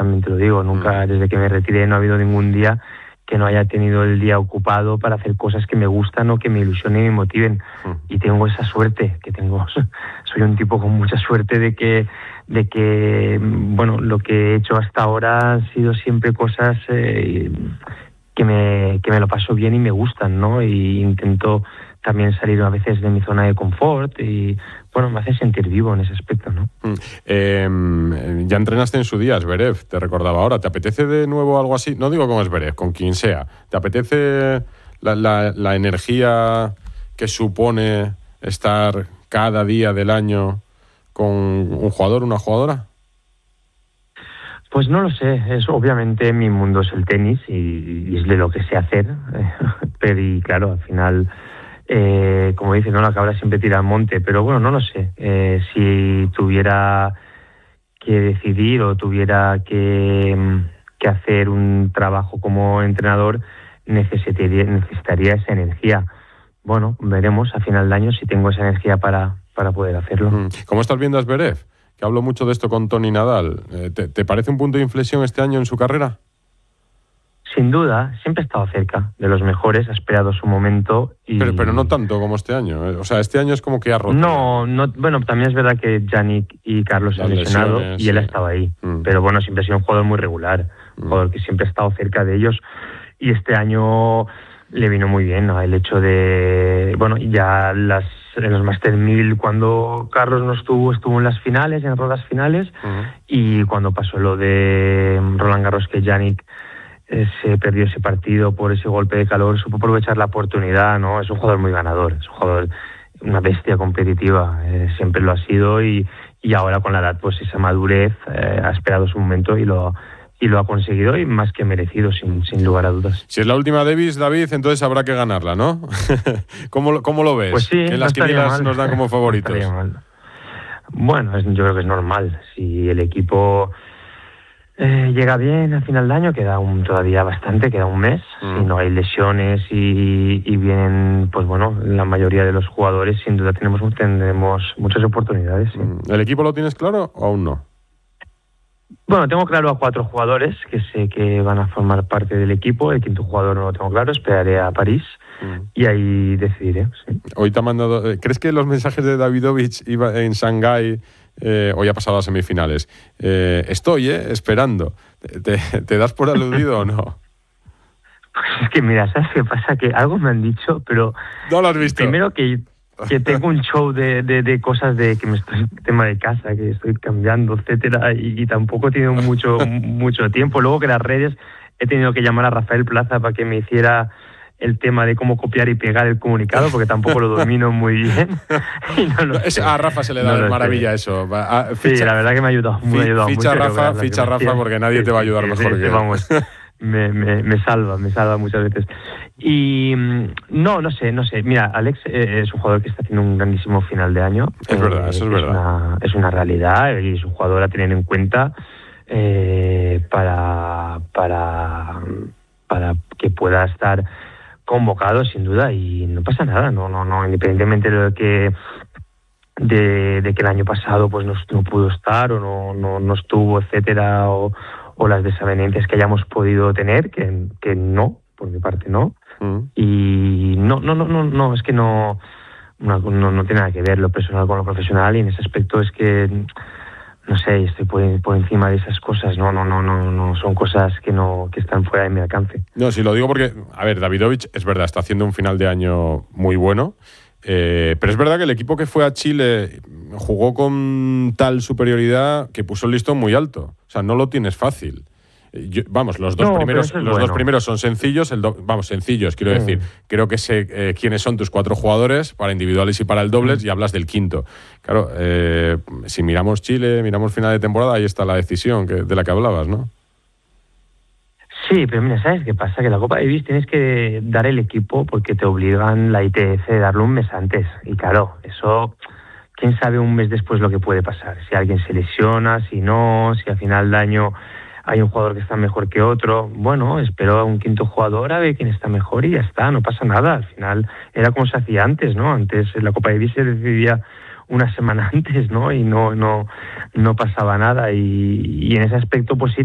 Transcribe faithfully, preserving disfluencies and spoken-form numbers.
también te lo digo, nunca, desde que me retiré no ha habido ningún día que no haya tenido el día ocupado para hacer cosas que me gustan o que me ilusionen y me motiven. Y tengo esa suerte, que tengo, soy un tipo con mucha suerte de que, de que bueno, lo que he hecho hasta ahora han sido siempre cosas eh, que, me, que me lo paso bien y me gustan, ¿no? Y intento también salir a veces de mi zona de confort y, bueno, me hace sentir vivo en ese aspecto, ¿no? Eh, ya entrenaste en su día, Zverev, te recordaba ahora. ¿Te apetece de nuevo algo así? No digo con Zverev, con quien sea. ¿Te apetece la, la, la energía que supone estar cada día del año con un jugador, una jugadora? Pues no lo sé. Es, obviamente mi mundo es el tenis y, y es de lo que sé hacer. Pero y claro, al final... Eh, como dices, ¿no? La cabra siempre tira al monte, pero bueno, no lo sé. Eh, si tuviera que decidir o tuviera que, que hacer un trabajo como entrenador, necesitaría, necesitaría esa energía. Bueno, veremos a final de año si tengo esa energía para, para poder hacerlo. ¿Cómo estás viendo a Zverev? Que hablo mucho de esto con Toni Nadal. ¿Te, te parece un punto de inflexión este año en su carrera? Sin duda, siempre ha estado cerca de los mejores, ha esperado su momento. Y... Pero, pero no tanto como este año. O sea, este año es como que ha roto. No, no, bueno, también es verdad que Jannik y Carlos se han lesionado lesiones, y él sí. ha estado ahí. Mm. Pero bueno, siempre ha sido un jugador muy regular, un mm. jugador que siempre ha estado cerca de ellos. Y este año le vino muy bien, ¿no? El hecho de, bueno, ya las, en los Master mil, cuando Carlos no estuvo, estuvo en las finales, en rondas finales. Mm. Y cuando pasó lo de Roland Garros, que Jannik se perdió ese partido por ese golpe de calor, supo aprovechar la oportunidad, ¿no? Es un jugador muy ganador, es un jugador, una bestia competitiva, eh, siempre lo ha sido y, y ahora con la edad, pues esa madurez eh, ha esperado su momento y lo, y lo ha conseguido y más que merecido, sin, sin lugar a dudas. Si es la última Davis, David, entonces habrá que ganarla, ¿no? ¿Cómo, cómo lo ves? Pues sí, que en las no quinielas nos dan como favoritos. No bueno, es, yo creo que es normal. Si el equipo... Eh, llega bien al final del año, queda un, todavía bastante, queda un mes, mm. si no hay lesiones y, y vienen, pues bueno, la mayoría de los jugadores, sin duda tenemos, tendremos muchas oportunidades. ¿Sí? ¿El equipo lo tienes claro o aún no? Bueno, tengo claro a cuatro jugadores que sé que van a formar parte del equipo. El quinto jugador no lo tengo claro, esperaré a París mm. y ahí decidiré. ¿Sí? Hoy te ha mandado, ¿crees que los mensajes de Davidovich iba en Shanghái? Eh, hoy ha pasado a semifinales. Eh, estoy, eh, esperando. ¿Te, ¿Te das por aludido o no? Pues es que mira, ¿sabes qué pasa? Que algo me han dicho, pero... No lo has visto. Primero que, que tengo un show de, de, de cosas de que me estoy... tema de casa, que estoy cambiando, etcétera, y, y tampoco he tenido mucho, mucho tiempo. Luego que las redes he tenido que llamar a Rafael Plaza para que me hiciera... el tema de cómo copiar y pegar el comunicado, porque tampoco lo domino muy bien. Y no lo es, a Rafa se le da no maravilla sé. eso. A, ficha, sí, la verdad que me ha ayudado, me ha ayudado ficha mucho. Rafa, ficha a Rafa, porque nadie sí, te va a ayudar sí, mejor sí, que él. Vamos, me, me, me salva, me salva muchas veces. Y no, no sé, no sé. Mira, Alex eh, es un jugador que está haciendo un grandísimo final de año. Es eh, verdad, eso es, es verdad. Una, es una realidad y es un jugador a tener en cuenta eh, para, para, para que pueda estar convocado sin duda y no pasa nada, no, no, no, independientemente de que de, de que el año pasado pues no, no pudo estar o no, no, no estuvo, etcétera, o, o las desavenencias que hayamos podido tener, que, que no, por mi parte no, mm. y no, no, no, no, no, es que no, no, no, no tiene nada que ver lo personal con lo profesional y en ese aspecto es que no sé, estoy por, por encima de esas cosas, no, no, no, no, no, son cosas que no, que están fuera de mi alcance. No, sí lo digo porque, a ver, Davidovich es verdad, está haciendo un final de año muy bueno, eh, pero es verdad que el equipo que fue a Chile jugó con tal superioridad que puso el listón muy alto, o sea, no lo tienes fácil. Yo, vamos, los dos no, primeros, los bueno. dos primeros son sencillos, el do, vamos, sencillos, quiero mm. decir. Creo que sé eh, quiénes son tus cuatro jugadores para individuales y para el dobles mm. y hablas del quinto. Claro, eh, si miramos Chile, miramos final de temporada, ahí está la decisión que, de la que hablabas, ¿no? Sí, pero mira, ¿sabes qué pasa? Que la Copa Davis tienes que dar el equipo porque te obligan la I T F a darlo un mes antes. Y claro, eso, quién sabe un mes después lo que puede pasar. Si alguien se lesiona, si no, si al final del año hay un jugador que está mejor que otro. Bueno, espero a un quinto jugador a ver quién está mejor y ya está, no pasa nada. Al final era como se hacía antes, ¿no? Antes la Copa Davis se decidía una semana antes, ¿no? Y no, no, no pasaba nada. Y, y en ese aspecto, pues sí,